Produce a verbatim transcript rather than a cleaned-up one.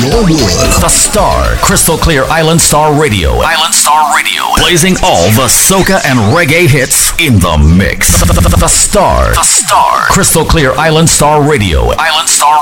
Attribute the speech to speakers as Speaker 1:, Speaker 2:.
Speaker 1: your world.
Speaker 2: The Star, Crystal Clear Island Star Radio. Island Star Radio. Blazing all the soca and reggae hits in the mix. The, the, the, the Star. The Star. Crystal Clear Island Star Radio. Island Star